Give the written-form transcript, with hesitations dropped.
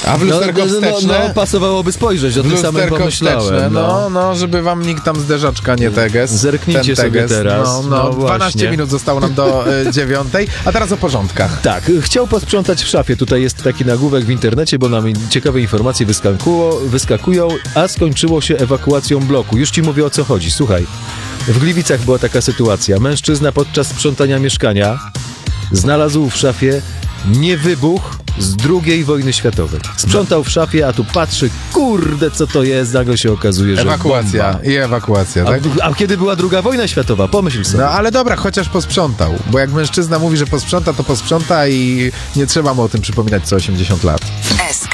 A w lusterko wsteczne? No, pasowałoby spojrzeć, o tym samym pomyślałem. Wsteczne, no, żeby wam nikt tam zderzaczka nie teges. Zerknijcie sobie teges. teraz. No, 12 właśnie. minut zostało nam do 9, a teraz o porządkach. Tak, chciał posprzątać w szafie. Tutaj jest taki nagłówek w internecie, bo nam ciekawe informacje wyskakują, a skończyło się ewakuacją bloku. Już ci mówię, o co chodzi. Słuchaj, w Gliwicach była taka sytuacja. Mężczyzna podczas sprzątania mieszkania znalazł w szafie niewybuch z II wojny światowej. Sprzątał w szafie, a tu patrzy, kurde, co to jest, nagle się okazuje, że Ewakuacja bomba. i ewakuacja, tak? A kiedy była II wojna światowa? Pomyśl sobie. No ale dobra, chociaż posprzątał, bo jak mężczyzna mówi, że posprząta, to posprząta i nie trzeba mu o tym przypominać co 80 lat. SK